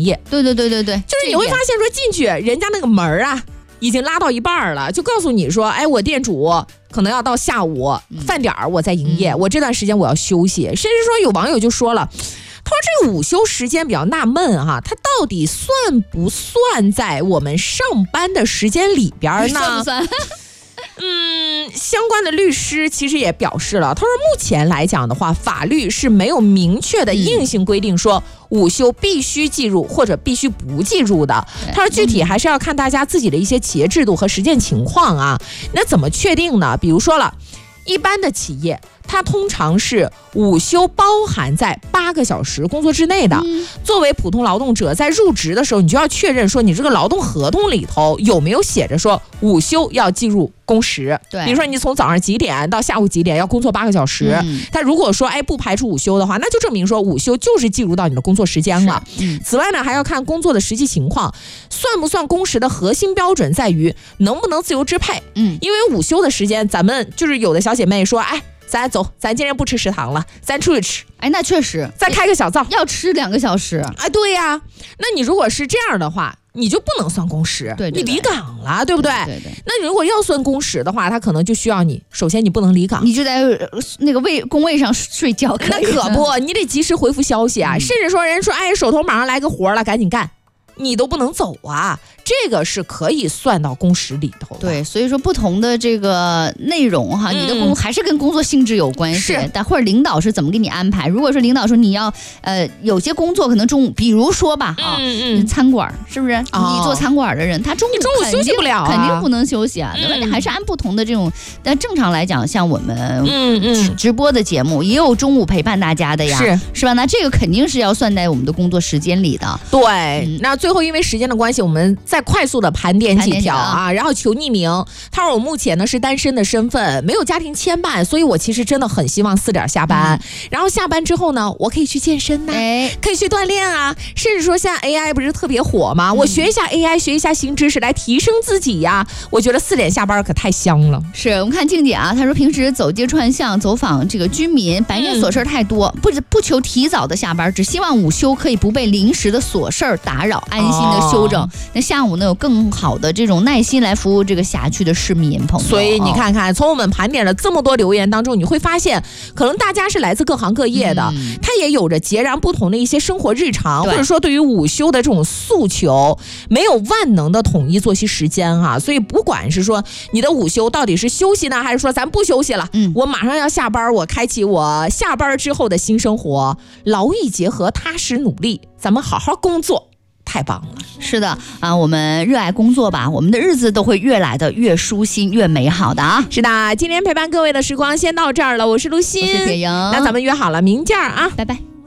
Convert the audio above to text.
业。 对， 就是你会发现说进去人家那个门啊已经拉到一半了，就告诉你说，哎，我店主可能要到下午饭点我再营业，我这段时间我要休息。甚至说有网友就说了，他说这个午休时间比较纳闷哈，它到底算不算在我们上班的时间里边呢？ 算不算？ 相关的律师其实也表示了，他说目前来讲的话，法律是没有明确的硬性规定说午休必须计入或者必须不计入的。他说具体还是要看大家自己的一些企业制度和实践情况啊。那怎么确定呢？比如说了，一般的企业它通常是午休包含在8个小时工作之内的。作为普通劳动者，在入职的时候，你就要确认说你这个劳动合同里头有没有写着说午休要计入工时。 对， 比如说你从早上几点到下午几点要工作8个小时，他如果说不排除午休的话，那就证明说午休就是计入到你的工作时间了。此外呢，还要看工作的实际情况，算不算工时的核心标准在于能不能自由支配。因为午休的时间，咱们就是有的小姐妹说，咱走，咱今天不吃食堂了，咱出去吃。 那确实， 再开个小灶， 要吃2个小时。 对呀，那你如果是这样的话，你就不能算工时， 对， 你离岗了，对不对？ 对。 那如果要算工时的话，他可能就需要你，首先你不能离岗， 你就在那个工位上睡觉。 那可不，你得及时回复消息啊。甚至说人说，手头马上来个活了，赶紧干。你都不能走啊，这个是可以算到工时里头的。 对，所以说不同的这个内容哈，你的还是跟工作性质有关系。但或者领导是怎么给你安排？如果说领导说你要有些工作可能中午，比如说吧餐馆是不是？你做餐馆的人，他中午休息不了， 肯定不能休息啊。对吧？你还是按不同的这种。但正常来讲，像我们直播的节目也有中午陪伴大家的呀，是吧？那这个肯定是要算在我们的工作时间里的。 对，那最后因为时间的关系，我们再快速的盘点几条啊，然后求匿名。他说我目前呢是单身的身份，没有家庭牵绊，所以我其实真的很希望4点下班。然后下班之后呢，我可以去健身呐，可以去锻炼啊，甚至说现在 AI 不是特别火吗？我学一下 AI，学一下新知识来提升自己呀。我觉得4点下班可太香了。 是我们看静姐啊，她说平时走街串巷走访这个居民，白天琐事太多，不求提早的下班，只希望午休可以不被临时的琐事打扰，安心的休整。那下午呢有更好的这种耐心来服务这个辖区的市民朋友。 所以你看看，从我们盘点了这么多留言当中，你会发现可能大家是来自各行各业的，他也有着截然不同的一些生活日常，或者说对于午休的这种诉求，没有万能的统一作息时间哈。所以不管是说你的午休到底是休息呢，还是说咱不休息了，我马上要下班，我开启我下班之后的新生活，劳逸结合，踏实努力，咱们好好工作，太棒了。 是的啊，我们热爱工作吧，我们的日子都会越来的越舒心越美好的啊。 是的，今天陪伴各位的时光先到这儿了，我是陆欣， 我是铁莹， 那咱们约好了明天啊， 拜拜。